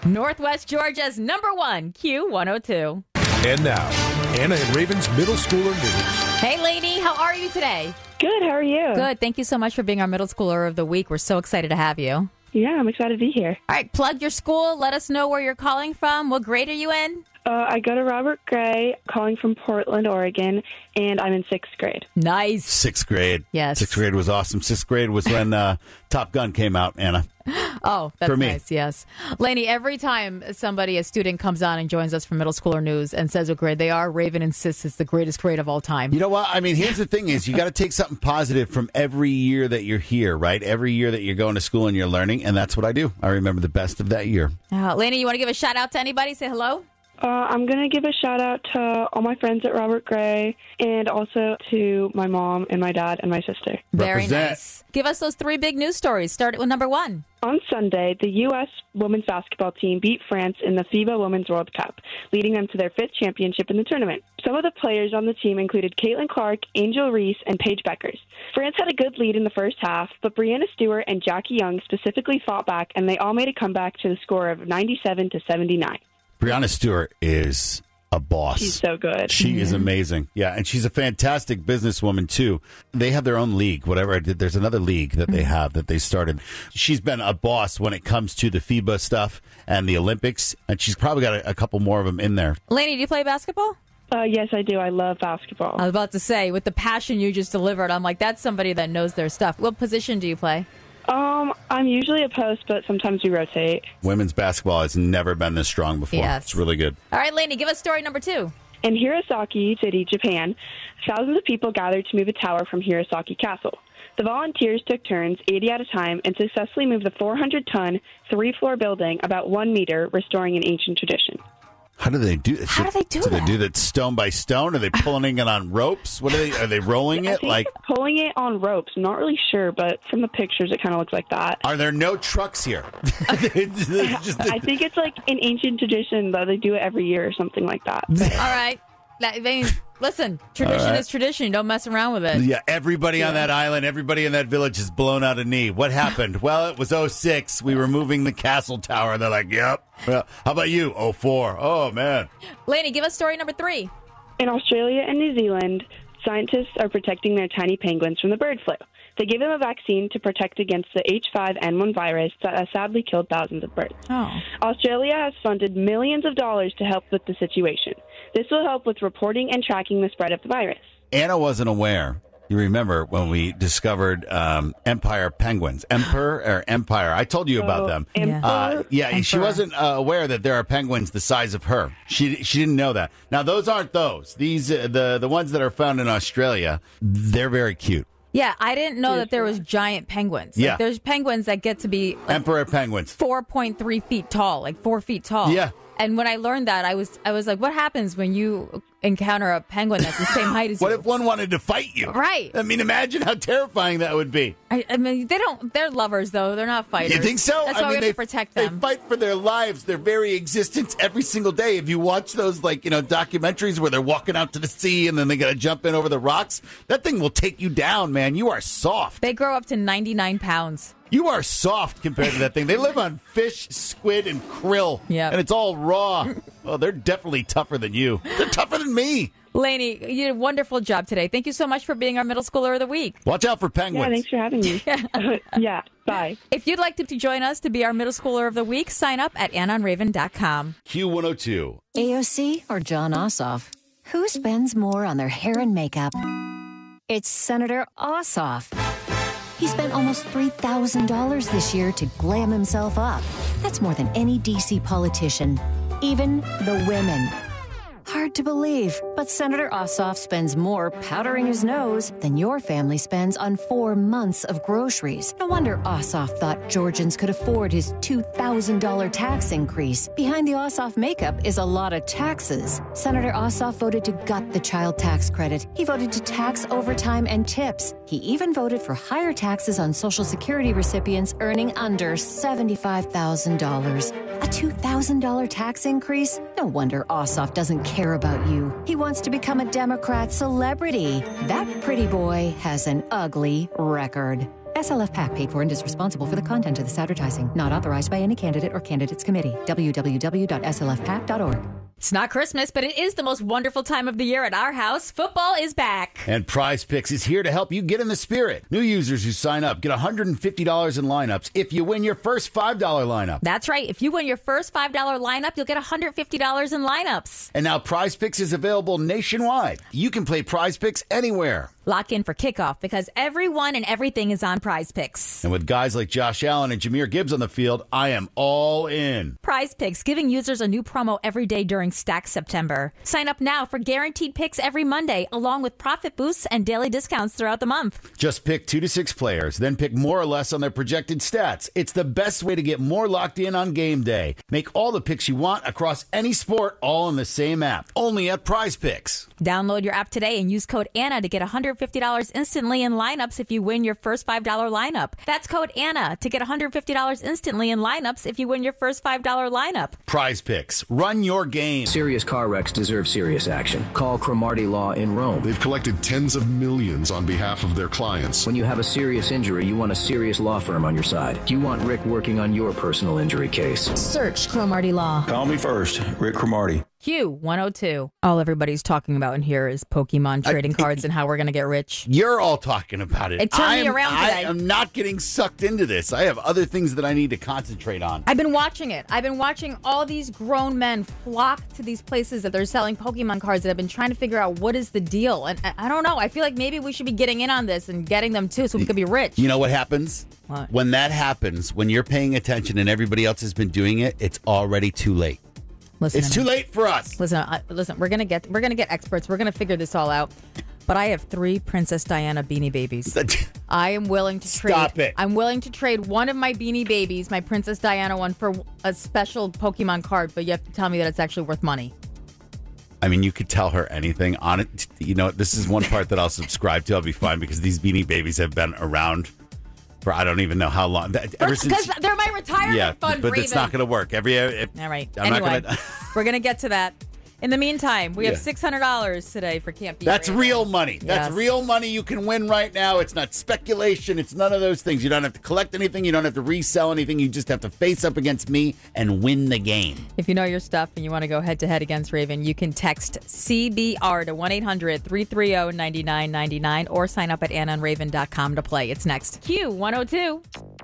Northwest Georgia's #1 Q102. And now, Anna and Raven's Middle Schooler News. Hey, lady, how are you today? Good, how are you? Good. Thank you so much for being our Middle Schooler of the Week. We're so excited to have you. Yeah, I'm excited to be here. All right, plug your school. Let us know where you're calling from. What grade are you in? I go to Robert Gray, calling from Portland, Oregon, and I'm in 6th grade. Nice. 6th grade. Yes. 6th grade was awesome. 6th grade was when Top Gun came out, Anna. Oh, that's For me. nice, yes. Lainey, every time a student comes on and joins us for Middle Schooler News and says what grade they are, Raven insists it's the greatest grade of all time. You know what? I mean, here's the thing is you got to take something positive from every year that you're here, right? Every year that you're going to school and you're learning, and that's what I do. I remember the best of that year. Lainey, you want to give a shout out to anybody? Say hello? I'm going to give a shout out to all my friends at Robert Gray and also to my mom and my dad and my sister. Very Represent. nice. Give us those 3 big news stories. Start with number 1. On Sunday, the U.S. women's basketball team beat France in the FIBA Women's World Cup, leading them to their 5th championship in the tournament. Some of the players on the team included Caitlin Clark, Angel Reese, and Paige Beckers. France had a good lead in the first half, but Brianna Stewart and Jackie Young specifically fought back, and they all made a comeback to the score of 97-79. Brianna Stewart is a boss. She's so good. She is amazing. Yeah, and she's a fantastic businesswoman, too. They have their own league, whatever I did. There's another league that they have that they started. She's been a boss when it comes to the FIBA stuff and the Olympics, and she's probably got a couple more of them in there. Lainey, do you play basketball? Yes, I do. I love basketball. I was about to say, with the passion you just delivered, I'm like, that's somebody that knows their stuff. What position do you play? I'm usually a post, but sometimes we rotate. Women's basketball has never been this strong before. Yes. It's really good. All right, Lainey, give us story number 2. In Hirosaki City, Japan, thousands of people gathered to move a tower from Hirosaki Castle. The volunteers took turns, 80 at a time, and successfully moved the 400-ton, 3-floor building about 1 meter, restoring an ancient tradition. How do they do it? How do they do Do they that? do that stone by stone? Are they pulling it on ropes? What are they rolling I it? think Like, they're pulling it on ropes. I'm not really sure, but from the pictures, it kind of looks like that. are there no trucks here? I think it's like an ancient tradition that they do it every year or something like that. All right. Listen, tradition is tradition. Don't mess around with it. Yeah, everybody on that island, everybody in that village has blown out a knee. What happened? Well, it was 06. We were moving the castle tower. They're like, yep. Well, how about you? 04. Oh, man. Lainey, give us story number 3. In Australia and New Zealand, scientists are protecting their tiny penguins from the bird flu. They gave them a vaccine to protect against the H5N1 virus that has sadly killed thousands of birds. Oh. Australia has funded millions of dollars to help with the situation. This will help with reporting and tracking the spread of the virus. Anna wasn't aware. You remember when we discovered Empire penguins. Emperor or Empire. I told you about them. Emperor? She wasn't aware that there are penguins the size of her. She didn't know that. Now, those aren't those. These the ones that are found in Australia, they're very cute. Yeah, I didn't know that there was giant penguins. Yeah. Like, there's penguins that get to be like Emperor penguins. 4.3 feet tall, like 4 feet tall. Yeah. And when I learned that, I was like, what happens when you encounter a penguin that's the same height as you? What if one wanted to fight you? Right. I mean, imagine how terrifying that would be. I mean, they're lovers, though. They're not fighters. You think so? That's why we have to protect them. They fight for their lives, their very existence every single day. If you watch those, documentaries where they're walking out to the sea and then they got to jump in over the rocks, that thing will take you down, man. You are soft. They grow up to 99 pounds. You are soft compared to that thing. They live on fish, squid, and krill. Yep. And it's all raw. Well, they're definitely tougher than you. They're tougher than me. Lainey, you did a wonderful job today. Thank you so much for being our Middle Schooler of the Week. Watch out for Yeah, penguins. thanks for having me. Yeah, bye. If you'd like to join us to be our Middle Schooler of the Week, sign up at AnnOnRaven.com. Q102. AOC or John Ossoff? Who spends more on their hair and makeup? It's Senator Ossoff. He spent almost $3,000 this year to glam himself up. That's more than any D.C. politician, even the women. Hard to believe, but Senator Ossoff spends more powdering his nose than your family spends on 4 months of groceries. No wonder Ossoff thought Georgians could afford his $2,000 tax increase. Behind the Ossoff makeup is a lot of taxes. Senator Ossoff voted to gut the child tax credit. He voted to tax overtime and tips. He even voted for higher taxes on Social Security recipients earning under $75,000. A $2,000 tax increase? No wonder Ossoff doesn't care about you. He wants to become a Democrat celebrity. That pretty boy has an ugly record. SLF PAC paid for and is responsible for the content of this advertising. Not authorized by any candidate or candidates committee. www.slfpac.org. It's not Christmas, but it is the most wonderful time of the year at our house. Football is back. And Prize Picks is here to help you get in the spirit. New users who sign up get $150 in lineups if you win your first $5 lineup. That's right. If you win your first $5 lineup, you'll get $150 in lineups. And now Prize Picks is available nationwide. You can play Prize Picks anywhere. Lock in for kickoff because everyone and everything is on Prize Picks. And with guys like Josh Allen and Jahmyr Gibbs on the field, I am all in. Prize Picks, giving users a new promo every day during Stack September. Sign up now for guaranteed picks every Monday, along with profit boosts and daily discounts throughout the month. Just pick 2 to 6 players, then pick more or less on their projected stats. It's the best way to get more locked in on game day. Make all the picks you want across any sport, all in the same app. Only at Prize Picks. Download your app today and use code Anna to get $150 instantly in lineups if you win your first $5 lineup. That's code Anna to get $150 instantly in lineups if you win your first $5 lineup. Prize Picks. Run your game. Serious car wrecks deserve serious action. Call Cromartie Law in Rome. They've collected tens of millions on behalf of their clients. When you have a serious injury, you want a serious law firm on your side. You want Rick working on your personal injury case. Search Cromartie Law. Call me first, Rick Cromartie. Q102. All everybody's talking about in here is Pokemon trading cards and how we're going to get rich. You're all talking about it. It turned me around today. I am not getting sucked into this. I have other things that I need to concentrate on. I've been watching it. I've been watching all these grown men flock to these places that they're selling Pokemon cards, and I've been trying to figure out what is the deal. And I don't know. I feel like maybe we should be getting in on this and getting them too so we could be rich. You know what happens? What? When that happens, when you're paying attention and everybody else has been doing it, it's already too late. Listen, It's too late for us. Listen. We're gonna get experts. We're gonna figure this all out. But I have 3 Princess Diana Beanie Babies. I am willing to trade. Stop it. I'm willing to trade one of my Beanie Babies, my Princess Diana one, for a special Pokemon card. But you have to tell me that it's actually worth money. I mean, you could tell her anything on it. You know, this is one part that I'll subscribe to. I'll be fine because these Beanie Babies have been around for I don't even know how long. Because they're my retirement fund, but Raven. it's not going to work. All right. I'm anyway, not gonna... we're going to get to that. In the meantime, we have $600 today for Can't Beat That's Raven. real money. That's real money you can win right now. It's not speculation. It's none of those things. You don't have to collect anything. You don't have to resell anything. You just have to face up against me and win the game. If you know your stuff and you want to go head-to-head against Raven, you can text CBR to 1-800-330-9999 or sign up at AnnaandRaven.com to play. It's next. Q102.